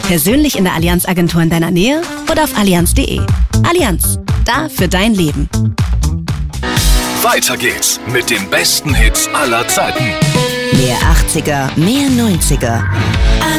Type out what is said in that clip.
Persönlich in der Allianz Agentur in deiner Nähe oder auf allianz.de. Allianz, da für dein Leben. Weiter geht's mit den besten Hits aller Zeiten. Mehr 80er, mehr 90er.